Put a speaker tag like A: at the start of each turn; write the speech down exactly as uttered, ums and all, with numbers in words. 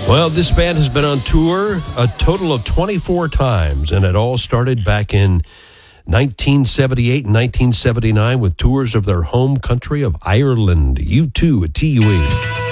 A: Well, this band has been on tour a total of twenty-four times, and it all started back in nineteen seventy-eight and nineteen seventy-nine with tours of their home country of Ireland. U two at T U E.